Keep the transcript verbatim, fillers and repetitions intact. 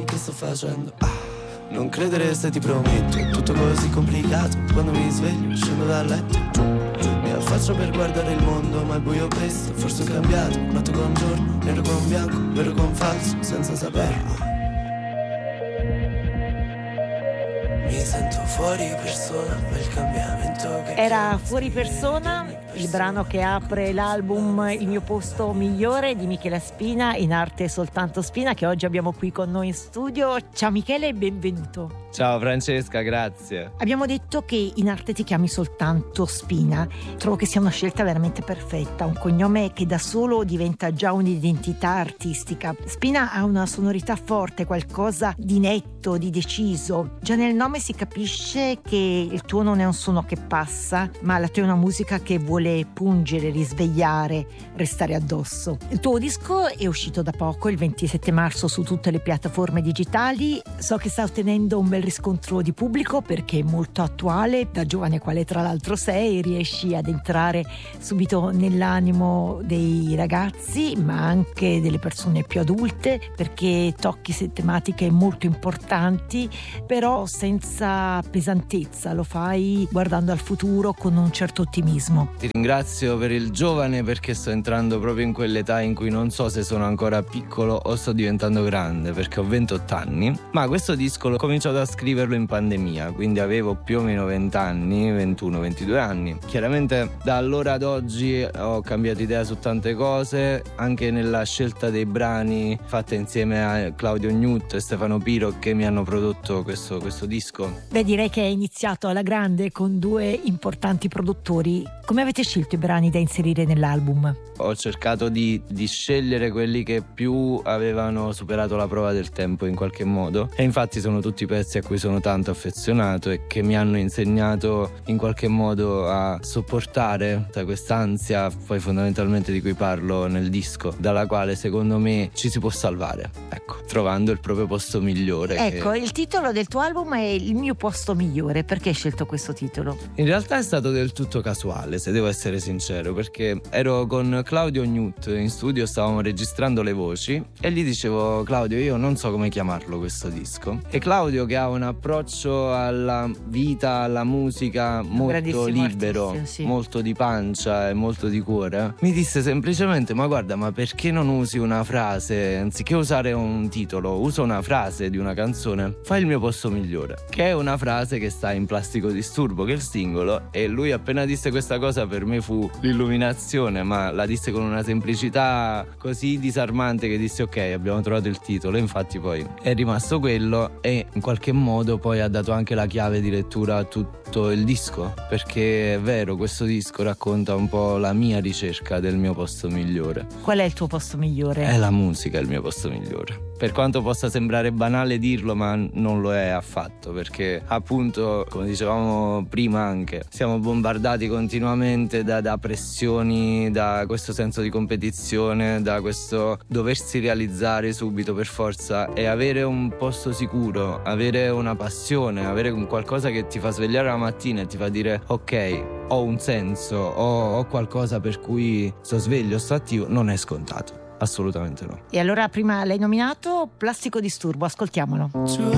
che sto facendo. Ah, non credere se ti prometto, è tutto così complicato. Quando mi sveglio scendo dal letto, giù, giù, mi affaccio per guardare il mondo, ma il buio pesto, forse ho cambiato. Notte con giorno, nero con bianco, vero con falso, senza saperlo. Mi sento fuori persona, quel cambiamento che Era Fuori Persona, il brano che apre l'album Il mio posto migliore di Michela Spina, in arte Soltanto Spina, che oggi abbiamo qui con noi in studio. Ciao Michele e benvenuto. Ciao Francesca, grazie. Abbiamo detto che in arte ti chiami soltanto Spina. Trovo che sia una scelta veramente perfetta, un cognome che da solo diventa già un'identità artistica. Spina ha una sonorità forte, qualcosa di netto, di deciso. Già nel nome si capisce che il tuo non è un suono che passa, ma la tua è una musica che vuole pungere, risvegliare, restare addosso. Il tuo disco è uscito da poco, il ventisette marzo, su tutte le piattaforme digitali. So che sta ottenendo un bel riscontro di pubblico perché è molto attuale. Da giovane quale tra l'altro sei, riesci ad entrare subito nell'animo dei ragazzi, ma anche delle persone più adulte, perché tocchi tematiche molto importanti, però senza pesantezza. Lo fai guardando al futuro con un certo ottimismo. Ti ringrazio per il giovane, perché sto entrando proprio in quell'età in cui non so se sono ancora piccolo o sto diventando grande, perché ho ventotto anni. Ma questo disco l'ho cominciato a scriverlo in pandemia, quindi avevo più o meno venti anni, ventuno ventidue anni. Chiaramente da allora ad oggi ho cambiato idea su tante cose, anche nella scelta dei brani fatta insieme a Claudio Gnut e Stefano Piro, che mi hanno prodotto questo, questo disco. Beh, direi che è iniziato alla grande con due importanti produttori. Come avete scelto i brani da inserire nell'album? Ho cercato di, di scegliere quelli che più avevano superato la prova del tempo in qualche modo, e infatti sono tutti pezzi a cui sono tanto affezionato e che mi hanno insegnato in qualche modo a sopportare quest'ansia, poi fondamentalmente di cui parlo nel disco, dalla quale secondo me ci si può salvare, ecco, trovando il proprio posto migliore. Ecco, che... il titolo del tuo album è Il mio posto migliore. Perché hai scelto questo titolo? In realtà è stato del tutto casuale, se devo essere sincero, perché ero con Claudio Gnut in studio, stavamo registrando le voci e gli dicevo: Claudio, io non so come chiamarlo questo disco. E Claudio, che ha un approccio alla vita, alla musica molto libero, artista, sì. molto di pancia e molto di cuore, mi disse semplicemente: ma guarda, ma perché non usi una frase, anziché usare un titolo, usa una frase di una canzone, fai il mio posto migliore, che è una frase che sta in Plastico Disturbo, che è il singolo. E lui appena disse questa cosa, per me fu l'illuminazione, ma la disse con una semplicità così disarmante che dissi: ok, abbiamo trovato il titolo. E infatti poi è rimasto quello, e in qualche modo poi ha dato anche la chiave di lettura a tutto il disco, perché è vero, questo disco racconta un po' la mia ricerca del mio posto migliore. Qual è il tuo posto migliore? È la musica il mio posto migliore. Per quanto possa sembrare banale dirlo, ma non lo è affatto, perché appunto, come dicevamo prima anche, siamo bombardati continuamente da, da pressioni, da questo senso di competizione, da questo doversi realizzare subito per forza, e avere un posto sicuro, avere una passione, avere un qualcosa che ti fa svegliare la mattina e ti fa dire: ok, ho un senso, ho, ho qualcosa per cui sto sveglio, sto attivo, non è scontato. Assolutamente no. E allora prima l'hai nominato Plastico Disturbo, ascoltiamolo. giù